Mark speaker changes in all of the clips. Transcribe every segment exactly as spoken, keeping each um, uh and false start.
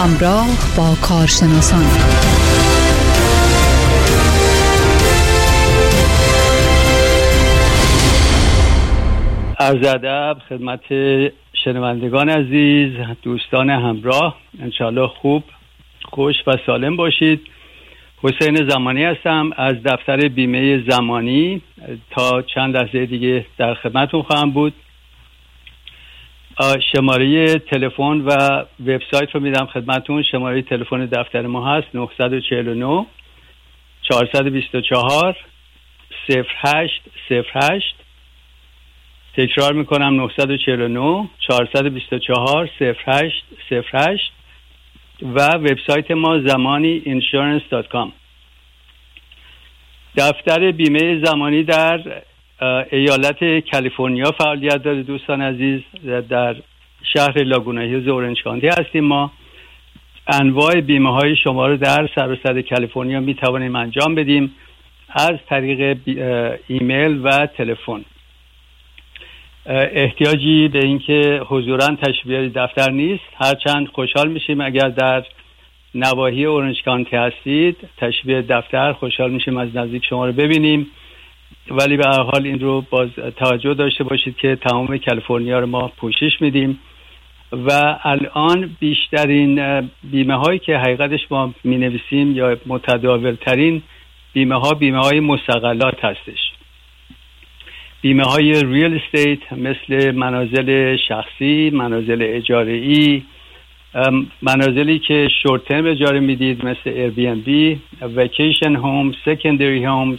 Speaker 1: همراه با کارشناسان.
Speaker 2: عرض ادب خدمت شنوندگان عزیز، دوستان همراه، انشالله خوب، خوش و سالم باشید. حسین زمانی هستم از دفتر بیمه زمانی. تا چند لحظه دیگه در خدمتون خواهم بود. شماره تلفن و وبسایت رو میدم خدمتون. شماره تلفن دفتر ما هست نه چهار نه چهار دو چهار صفر هشت صفر هشت. تکرار میکنم نه چهار نه چهار دو چهار صفر هشت صفر هشت و وبسایت ما زمانی اینشورنس دات کام. دفتر بیمه زمانی در ایالت کالیفرنیا فعالیت داره. دوستان عزیز، در شهر لاگونا هیلز اورنج کانتی هستیم. ما انواع بیمه های شما رو در سراسر کالیفرنیا می توانیم انجام بدیم از طریق ایمیل و تلفن. احتیاجی به اینکه حضوراً تشریف بیارید دفتر نیست. هرچند خوشحال میشیم اگر در نواحی اورنج کانتی هستید تشریف بیارید دفتر، خوشحال میشیم از نزدیک شما رو ببینیم. ولی به هر حال این رو باز توجه داشته باشید که تمام کالیفرنیا رو ما پوشش میدیم و الان بیشترین بیمه هایی که حقیقتش ما می نویسیم یا متداول ترین بیمه ها بیمه های مستقلات هستش. بیمه های ریل استیت مثل منازل شخصی، منازل اجاره‌ای، منازلی که شورت ترم اجاره میدید مثل ایر بی ام بی، ویکیشن هوم، سکندری هومز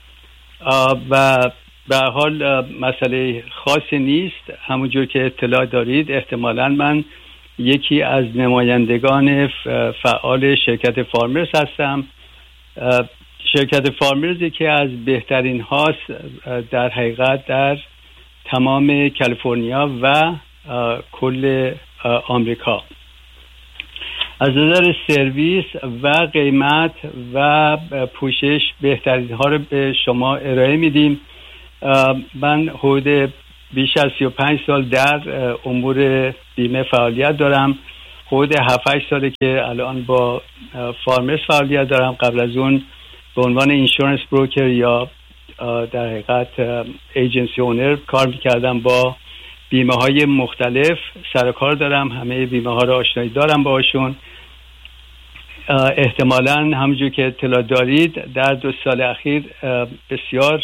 Speaker 2: و به حال مسئله خاصی نیست. همونجور که اطلاع دارید احتمالاً من یکی از نمایندگان فعال شرکت فارمرز هستم. شرکت فارمرز که از بهترین هاست در حقیقت در تمام کالیفرنیا و کل آمریکا. از نظر سرویس و قیمت و پوشش بهترین ها رو به شما ارائه میدیم. من حدود بیش از سی و پنج سال در امور بیمه فعالیت دارم. حدود هفت هشت ساله که الان با فارمرز فعالیت دارم. قبل از اون به عنوان اینشورنس بروکر یا در حقیقت ایجنسی اونر کار میکردم. با بیمه های مختلف سر کار دارم. همه بیمه ها رو آشنایی دارم باشون. احتمالاً همونجور که اطلاع دارید در دو سال اخیر بسیار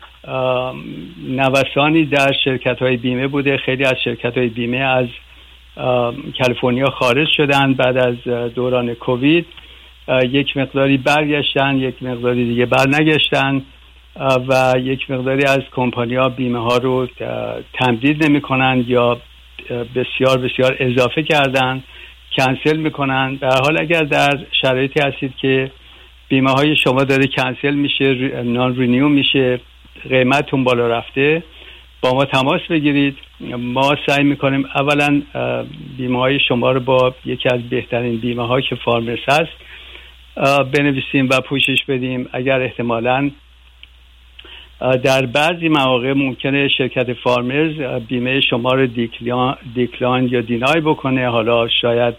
Speaker 2: نوسانی در شرکت های بیمه بوده. خیلی از شرکت های بیمه از کالیفرنیا خارج شدن بعد از دوران کووید. یک مقداری برگشتن، یک مقداری دیگه برنگشتن و یک مقداری از کمپانی‌ها بیمه ها رو تمدید نمی کنن یا بسیار بسیار اضافه کردن، کنسل میکنن. به هر حال اگر در شرایطی هستید که بیمه های شما داره کنسل میشه، نان رینیو میشه، قیمتتون بالا رفته، با ما تماس بگیرید. ما سعی میکنیم اولا بیمه های شما رو با یکی از بهترین بیمه ها که فارمرز هست بنویسیم و پوشش بدیم. اگر احتمالاً در بعضی مواقع ممکنه شرکت فارمرز بیمه شما رو دیکلان, دیکلان یا دینای بکنه. حالا شاید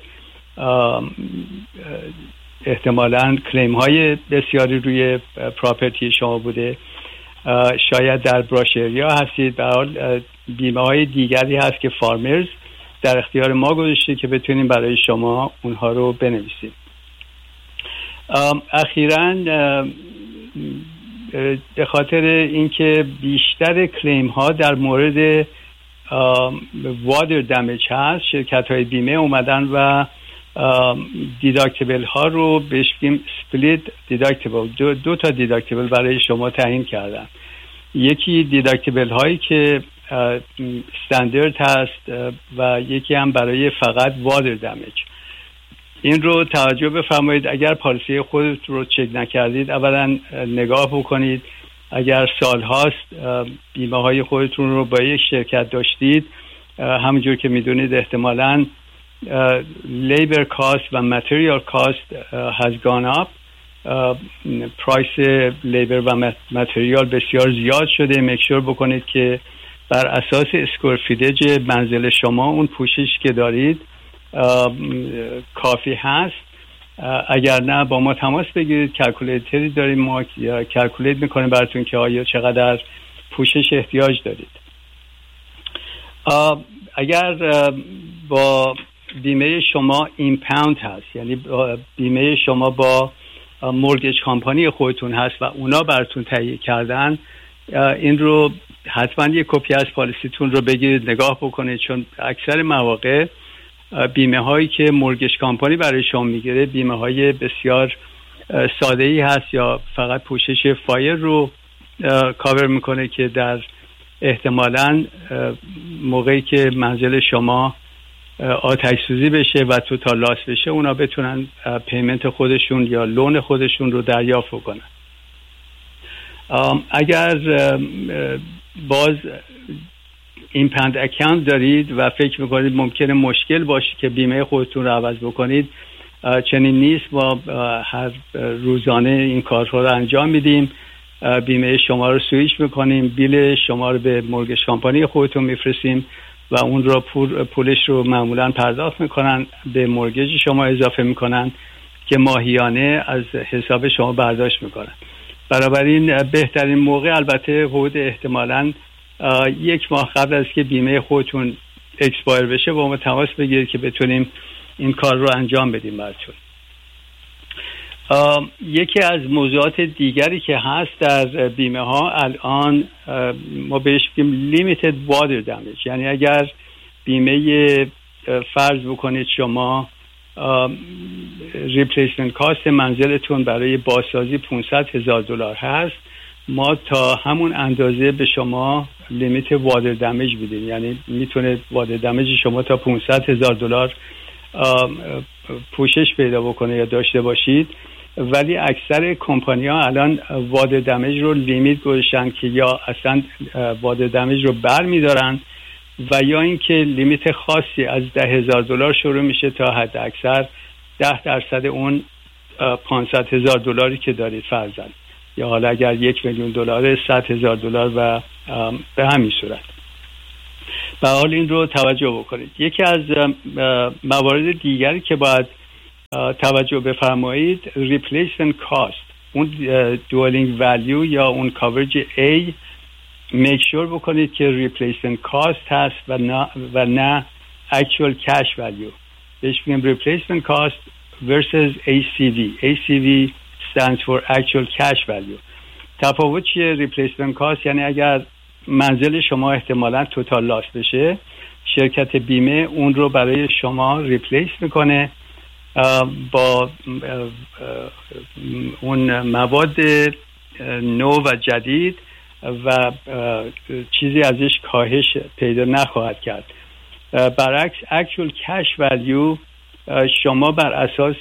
Speaker 2: احتمالاً کلیم های بسیاری روی پراپرتی شما بوده، شاید در براشریا هستید. به هر حال بیمه های دیگری هست که فارمرز در اختیار ما گذاشته که بتونیم برای شما اونها رو بنویسیم. اخیراً به خاطر اینکه بیشتر کلیم ها در مورد وادر دمیج هست، شرکت های بیمه اومدن و دیداکتیبل ها رو بهش بگیم سپلیت دیداکتیبل، دو, دو تا دیداکتیبل برای شما تعیین کردن. یکی دیداکتیبل هایی که استاندارد هست و یکی هم برای فقط وادر دمیج. این رو توجه بفرمایید. اگر پالیسی خودت رو چک نکردید اولا نگاه بکنید. اگر سال هاست بیمه های خودتون رو با یک شرکت داشتید، همونجور که میدونید احتمالاً لیبر کاست و متریال کاست has gone up. پرایس لیبر و متریال بسیار زیاد شده. مکشور بکنید که بر اساس اسکوئر فیتج منزل شما اون پوشش که دارید کافی هست. اگر نه با ما تماس بگیرید، کلکولیتری داریم ما یا کلکولیت میکنیم براتون که آیا چقدر پوشش احتیاج دارید. اگر با بیمه شما ایمپاوند هست، یعنی بیمه شما با مورگیج کمپانی خودتون هست و اونا براتون تهیه کردن، این رو حتما یک کپی از پالیسیتون رو بگیرید نگاه بکنید، چون اکثر مواقع بیمه هایی که مورگیج کمپانی برای شما میگیره بیمه های بسیار ساده ای هست یا فقط پوشش فایر رو کاور میکنه که در احتمالاً موقعی که منزل شما آتش سوزی بشه و توتال لاس بشه اونا بتونن پیمنت خودشون یا لون خودشون رو دریافت کنن. اگر باز ایمپاوند اکانت دارید و فکر میکنید ممکنه مشکل باشه که بیمه خودتون رو عوض بکنید، چنین نیست. ما هر روزانه این کارها رو انجام میدیم. بیمه شما رو سویچ میکنیم، بیل شما رو به مورگیج کمپانی خودتون میفرستیم و اون رو پول پولش رو معمولا پرداخت میکنن، به مورگیج شما اضافه میکنن که ماهیانه از حساب شما برداشت میکنن. بنابراین بهترین موقع البته حدود احتمالاً یک ماه قبل از که بیمه خودتون اکسپایر بشه با ما تماس بگیرید که بتونیم این کار رو انجام بدیم براتون. یکی از موضوعات دیگری که هست در بیمه ها الان ما بهش بگیم لیمیتد واتر دمیج، یعنی اگر بیمه فرض بکنید شما ریپلیسمنت کاست منزلتون برای بازسازی پانصد هزار دلار هست، ما تا همون اندازه به شما لیمیت واتر دمیج بدیم، یعنی میتونه واتر دمیج شما تا پانصد هزار دلار پوشش پیدا بکنه یا داشته باشید. ولی اکثر کمپانی ها الان واتر دمیج رو لیمیت گذاشتن که یا اصلا واتر دمیج رو بر میدارن و یا اینکه لیمیت خاصی از ده هزار دلار شروع میشه تا حد اکثر ده درصد اون پانصد هزار دلاری که دارید فرضاً، یا حالا اگر یک میلیون دلار صد هزار دلار و به همین صورت. به حال این رو توجه بکنید. یکی از موارد دیگری که باید توجه بفرمایید replacement cost، اون dwelling value یا اون coverage A make sure بکنید که replacement cost هست و نه و نه actual cash value. بهش میگیم replacement cost versus A C V. A C V stands for actual cash value. تفاوت چیه؟ replacement cost یعنی اگر منزل شما احتمالاً توتال لاس بشه، شرکت بیمه اون رو برای شما ریپلیس میکنه با اون مواد نو و جدید و چیزی ازش کاهش پیدا نخواهد کرد. برعکس actual cash value شما بر اساس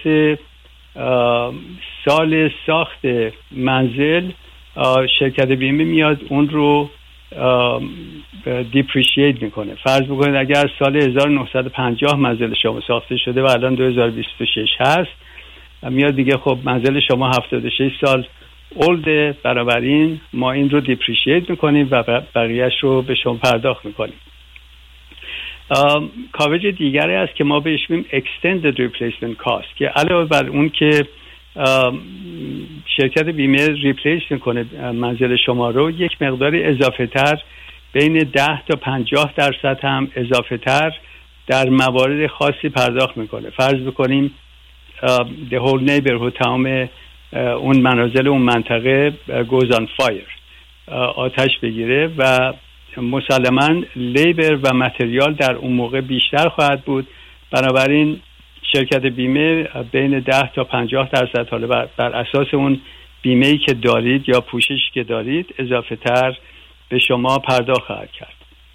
Speaker 2: سال ساخت منزل شرکت بیمه میاد اون رو دیپریشیت میکنه. فرض بکنید اگر سال هزار و نهصد و پنجاه منزل شما ساخته شده و الان دو هزار و بیست و شش هست، میاد دیگه خب منزل شما هفتاد و شش سال اولده، بنابراین ما این رو دیپریشیت میکنیم و بقیهش رو به شما پرداخت میکنیم. کاوج دیگری است که ما بهش میگیم extended replacement cost که علاوه بر اون که شرکت بیمه ریپلیس میکنه منزل شما رو، یک مقدار اضافه تر بین ده تا پنجاه درصد هم اضافه تر در موارد خاصی پرداخت میکنه. فرض بکنیم the whole neighborhood، تمام اون منازل اون منطقه goes on fire، آتش بگیره و مسلماً لیبر و متریال در اون موقع بیشتر خواهد بود. بنابراین شرکت بیمه بین ده تا پنجاه درصد حالا بر, بر اساس اون بیمه‌ای که دارید یا پوششی که دارید اضافه تر به شما پرداخت خواهد کرد.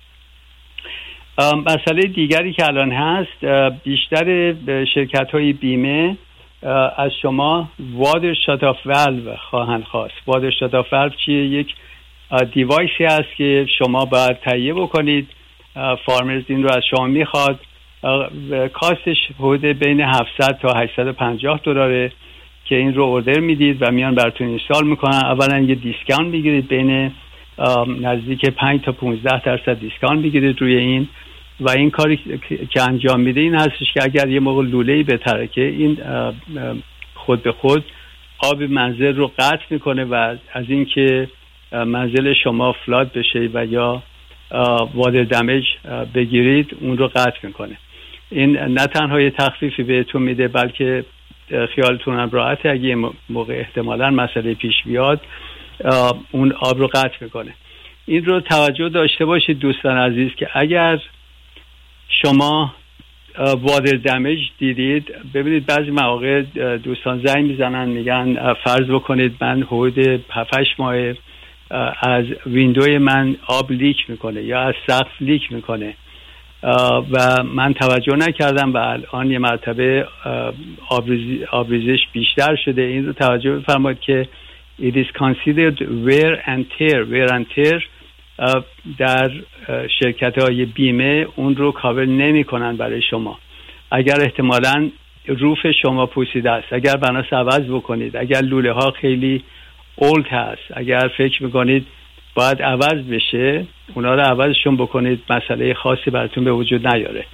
Speaker 2: مسئله دیگری که الان هست، بیشتر شرکت‌های بیمه از شما وادر شات آف والو خواهند خواست. وادر شات آف والو چیه؟ یک دیوایسی هست که شما باید تهیه بکنید. فارمرز این رو از شما میخواد. کاستش حدود بین هفتصد تا هشتصد و پنجاه دلاره که این رو اوردر میدید و میان براتون اینستال میکنن. اولا یه دیسکانت میگیرید، بین نزدیک پنج تا پانزده درصد دیسکانت میگیرید روی این و این کاری که انجام میده این هستش که اگر یه موقع لوله‌ای بترکه این خود به خود آب منزل رو قطع میکنه و از اینکه منزل شما فلاد بشه و یا وادر دمیج بگیرید اون رو قطع میکنه. این نه تنها یه تخفیفی بهتون میده بلکه خیالتون هم راحته اگه یه موقع احتمالاً مسئله پیش بیاد اون آب رو قطع میکنه. این رو توجه داشته باشید دوستان عزیز که اگر شما وادر دمیج دیدید، ببینید بعضی مواقع دوستان زنگ میزنن میگن فرض بکنید من حدود هفت هشت ماه از ویندوی من آب لیک میکنه یا از سقف لیک میکنه و من توجه نکردم و الان یه مرتبه آبریزش آبریزش بیشتر شده. این رو توجه بفرمایید که it is considered wear and tear. wear and tear در شرکت های بیمه اون رو کاور نمی کنن برای شما. اگر احتمالاً روف شما پوسیده است، اگر بناس عوض بکنید، اگر لوله ها خیلی اولد هست، اگر فکر میکنید باید عوض بشه، اونا رو عوضشون بکنید، مسئله خاصی براتون به وجود نیاره.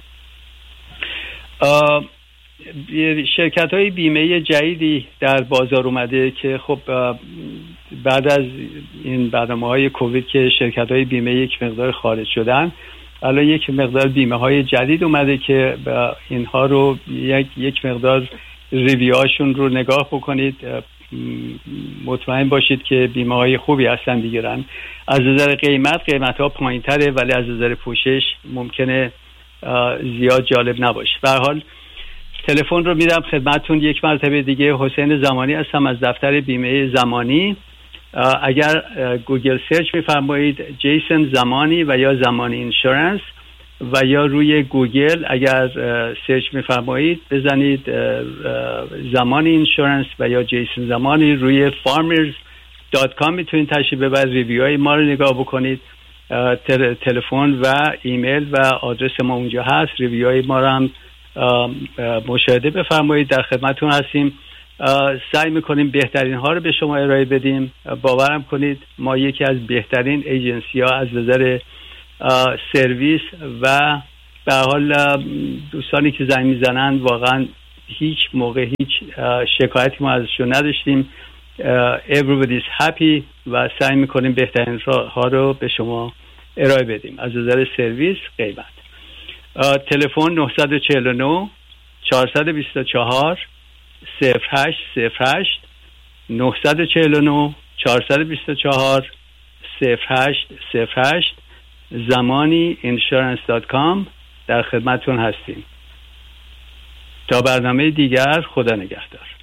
Speaker 2: شرکت های بیمه جدیدی در بازار اومده که خب بعد از این برنامه های کووید که شرکت های بیمه یک مقدار خارج شدن، الان یک مقدار بیمه های جدید اومده که اینها رو یک, یک مقدار ریویوهاشون رو نگاه بکنید، مطمئن باشید که بیمه های خوبی هستن دیگرن. از نظر قیمت قیمت ها پایین تره ولی از نظر پوشش ممکنه زیاد جالب نباشه. به هر حال تلفن رو میدم خدمتتون یک مرتبه دیگه. حسین زمانی هستم از دفتر بیمه زمانی. اگر گوگل سرچ میفرمایید جیسن زمانی و یا زمانی اینشورنس و یا روی گوگل اگر سرچ میفرمایید بزنید زمانی اینشورنس و یا جیسن زمانی، روی فارمرز دات کام میتونید تشریف ببرید، ریویوهای ما رو نگاه بکنید. تلفن و ایمیل و آدرس ما اونجا هست. ریویوهای ما رو هم مشاهده بفرمایید، در خدمتتون هستیم. سعی میکنیم بهترین ها رو به شما ارائه بدیم. باورم کنید ما یکی از بهترین ایجنسی ها از نظر سرویس و به حال دوستانی که زنگ میزنن واقعا هیچ موقع هیچ شکایتی ما ازشون نداشتیم. everybody is happy و سعی میکنیم بهترین ها رو به شما ارائه بدیم از نظر سرویس قیمت. تلفن نه چهار نه چهار دو چهار صفر هشت صفر هشت نه چهار نه چهار دو چهار صفر هشت صفر هشت زمانی اینشورنس دات کام. در خدمتتون هستیم. تا برنامه دیگر، خدا نگهدار.